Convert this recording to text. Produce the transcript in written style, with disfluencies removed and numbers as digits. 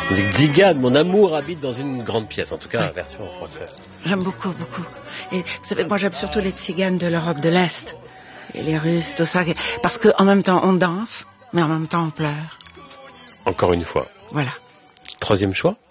Musique d'Igad, mon amour habite dans une grande pièce, en tout cas la version en français. J'aime beaucoup, beaucoup. Et vous savez, moi j'aime surtout les tziganes de l'Europe de l'Est. Et les Russes, tout ça. Parce qu'en même temps on danse, mais en même temps on pleure. Encore une fois. Voilà. Troisième choix?